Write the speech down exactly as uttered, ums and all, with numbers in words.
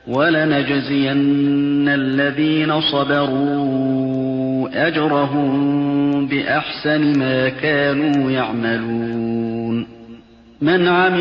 وَلَنَجْزِيَنَّ الَّذِينَ صَبَرُوا أَجْرَهُم بِأَحْسَنِ مَا كَانُوا يَعْمَلُونَ. مَنْ عَمِلَ